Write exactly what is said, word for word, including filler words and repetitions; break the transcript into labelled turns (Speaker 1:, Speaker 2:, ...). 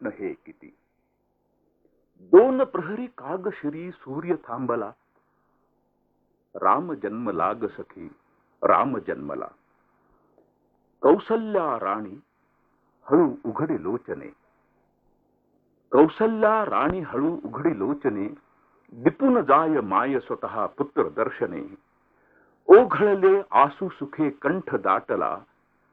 Speaker 1: कृष्ण हे किती. दोन प्रहरी कागशिरी सूर्य थांबला, राम जन्म लाग सखी राम जन्मला. कौसल्या राणी हळू उघडी लोचने, कौसल्या राणी हळू उघडी लोचने. दिपून जाय माय स्वतः पुत्र दर्शने. ओघळले आसू सुखे कंठ दाटला,